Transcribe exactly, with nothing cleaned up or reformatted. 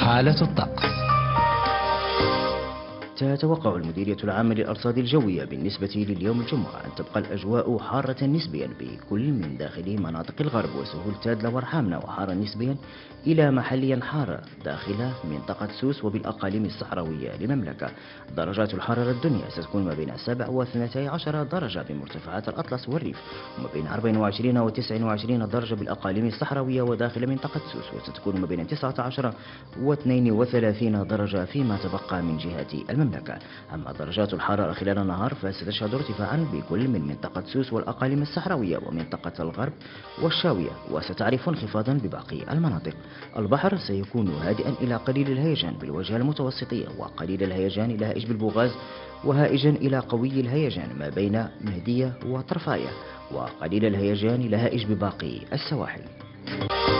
حالة الطقس. تتوقع المديرية العامة للأرصاد الجوية بالنسبة لليوم الجمعة أن تبقى الأجواء حارة نسبيا بكل من داخل مناطق الغرب وسهول تادلة ورحامنة، وحارة نسبيا إلى محليا حارة داخل منطقة سوس وبالأقاليم الصحراوية للمملكة. درجات الحرارة الدنيا ستكون ما بين سبع واثنتي عشر درجة بمرتفعات الأطلس والريف، وما بين أربع وعشرين وتسع وعشرين درجة بالأقاليم الصحراوية وداخل منطقة سوس، وستكون ما بين تسعة عشر واثنين وثلاثين درجة فيما تبقى من جهة المملكة. أما درجات الحرارة خلال النهار فستشهد ارتفاعا بكل من منطقة سوس والأقاليم الصحراوية ومنطقة الغرب والشاوية، وستعرف انخفاضا بباقي المناطق. البحر سيكون هادئا إلى قليل الهيجان بالوجه المتوسطية، وقليل الهيجان إلى هائج بالبوغاز، وهائجا إلى قوي الهيجان ما بين مهدية وطرفاية، وقليل الهيجان إلى هائج بباقي السواحل.